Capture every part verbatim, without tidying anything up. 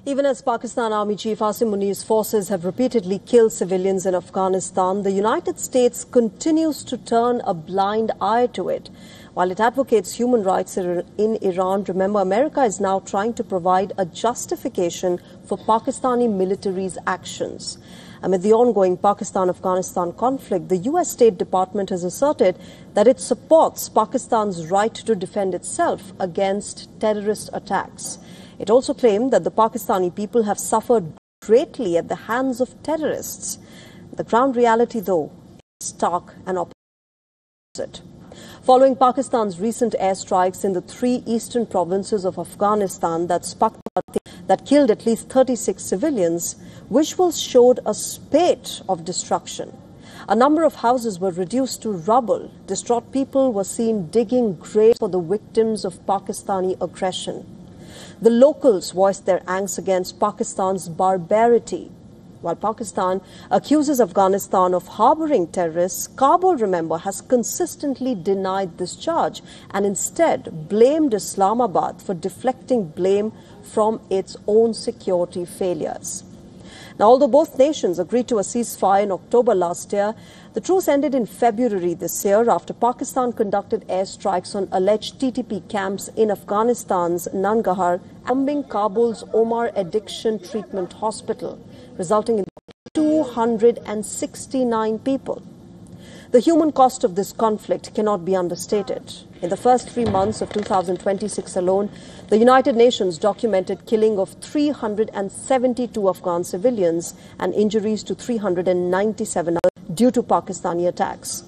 Even as Pakistan Army Chief Asim Munir's forces have repeatedly killed civilians in Afghanistan, the United States continues to turn a blind eye to it. While it advocates human rights in Iran, remember, America is now trying to provide a justification for Pakistani military's actions. Amid the ongoing Pakistan-Afghanistan conflict, the U S State Department has asserted that it supports Pakistan's right to defend itself against terrorist attacks. It also claimed that the Pakistani people have suffered greatly at the hands of terrorists. The ground reality, though, is stark and opposite. Following Pakistan's recent airstrikes in the three eastern provinces of Afghanistan that sparked that killed at least thirty-six civilians, visuals showed a spate of destruction. A number of houses were reduced to rubble. Distraught people were seen digging graves for the victims of Pakistani aggression. The locals voiced their angst against Pakistan's barbarity. While Pakistan accuses Afghanistan of harboring terrorists, Kabul, remember, has consistently denied this charge and instead blamed Islamabad for deflecting blame from its own security failures. Now, although both nations agreed to a ceasefire in October last year, the truce ended in February this year after Pakistan conducted airstrikes on alleged T T P camps in Afghanistan's Nangarhar, bombing Kabul's Omar Addiction Treatment Hospital, resulting in two hundred sixty-nine people. The human cost of this conflict cannot be understated. In the first three months of two thousand twenty-six alone, the United Nations documented killing of three hundred seventy-two Afghan civilians and injuries to three hundred ninety-seven due to Pakistani attacks.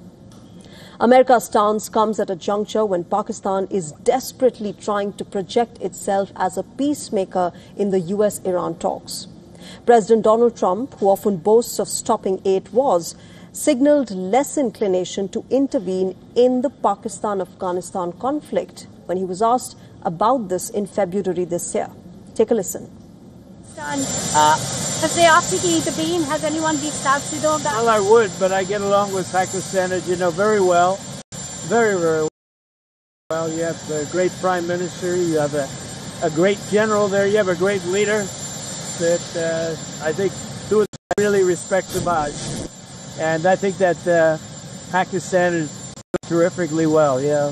America's stance comes at a juncture when Pakistan is desperately trying to project itself as a peacemaker in the U S Iran talks. President Donald Trump, who often boasts of stopping eight wars, signaled less inclination to intervene in the Pakistan-Afghanistan conflict when he was asked about this in February this year. Take a listen. Uh, Have they offered you the bean? Has anyone reached out to them? Well, I would, but I get along with Pakistan, as you know, very well. Very, very well. You have a great prime minister. You have a, a great general there. You have a great leader that uh, I think two of them I really respect the most. And I think that uh, Pakistan is doing terrifically well, yeah.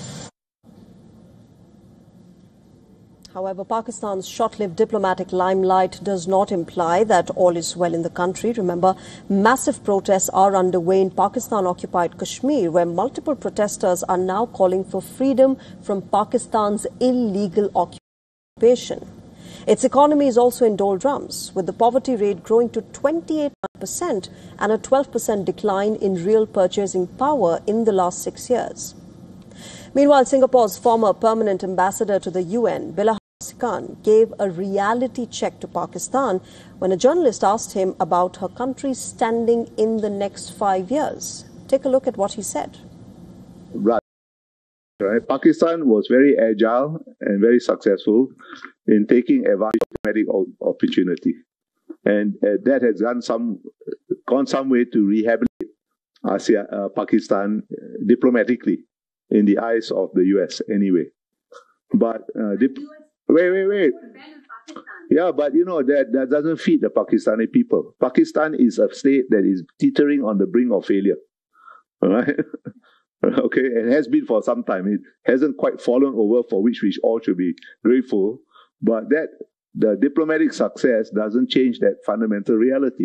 However, Pakistan's short-lived diplomatic limelight does not imply that all is well in the country. Remember, massive protests are underway in Pakistan-occupied Kashmir, where multiple protesters are now calling for freedom from Pakistan's illegal occupation. Its economy is also in doldrums, with the poverty rate growing to twenty-eight percent and a twelve percent decline in real purchasing power in the last six years. Meanwhile, Singapore's former permanent ambassador to the U N, Bilahari Khan, gave a reality check to Pakistan when a journalist asked him about her country's standing in the next five years. Take a look at what he said. Right. Right. Pakistan was very agile and very successful in taking advantage of diplomatic opportunity. And uh, that has gone some, gone some way to rehabilitate Asia, uh, Pakistan uh, diplomatically in the eyes of the U S anyway. But, uh, dip wait, wait, wait. Yeah, but you know, that, that doesn't feed the Pakistani people. Pakistan is a state that is teetering on the brink of failure. All right? Okay, it has been for some time. It hasn't quite fallen over, for which we all should be grateful. But that the diplomatic success doesn't change that fundamental reality.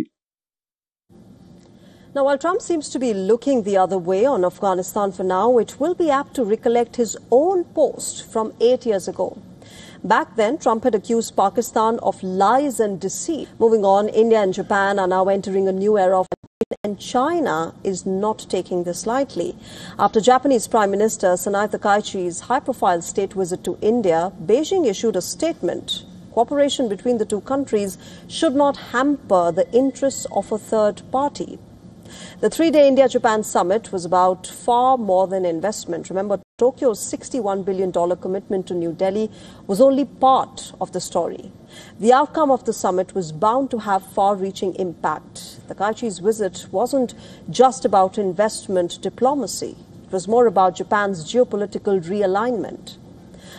Now, while Trump seems to be looking the other way on Afghanistan for now, it will be apt to recollect his own post from eight years ago. Back then, Trump had accused Pakistan of lies and deceit. Moving on, India and Japan are now entering a new era of, and China is not taking this lightly. After Japanese Prime Minister Sanae Takaichi's high-profile state visit to India, Beijing issued a statement. Cooperation between the two countries should not hamper the interests of a third party. The three-day India-Japan summit was about far more than investment. Remember, Tokyo's sixty-one billion dollars commitment to New Delhi was only part of the story. The outcome of the summit was bound to have far-reaching impact. Takaichi's visit wasn't just about investment diplomacy. It was more about Japan's geopolitical realignment.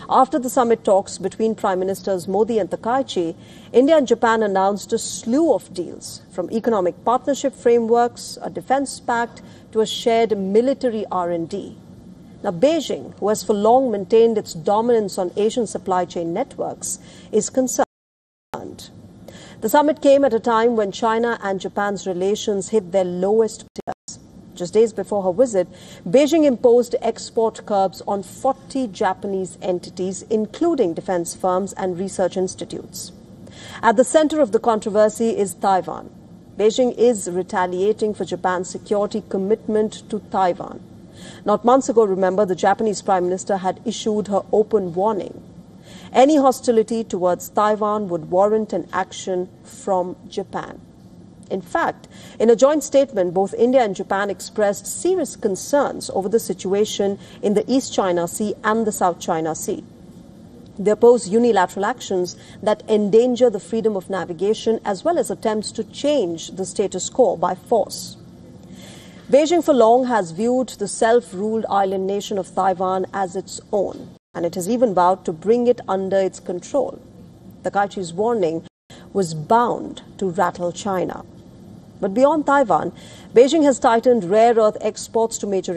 After the summit talks between Prime Ministers Modi and Takaichi, India and Japan announced a slew of deals, from economic partnership frameworks, a defense pact, to a shared military R and D. Now, Beijing, who has for long maintained its dominance on Asian supply chain networks, is concerned. The summit came at a time when China and Japan's relations hit their lowest tiers. Just days before her visit, Beijing imposed export curbs on forty Japanese entities, including defense firms and research institutes. At the center of the controversy is Taiwan. Beijing is retaliating for Japan's security commitment to Taiwan. Not months ago, remember, the Japanese Prime Minister had issued her open warning. Any hostility towards Taiwan would warrant an action from Japan. In fact, in a joint statement, both India and Japan expressed serious concerns over the situation in the East China Sea and the South China Sea. They oppose unilateral actions that endanger the freedom of navigation, as well as attempts to change the status quo by force. Beijing for long has viewed the self-ruled island nation of Taiwan as its own, and it has even vowed to bring it under its control. Takaichi's warning was bound to rattle China. But beyond Taiwan, Beijing has tightened rare earth exports to major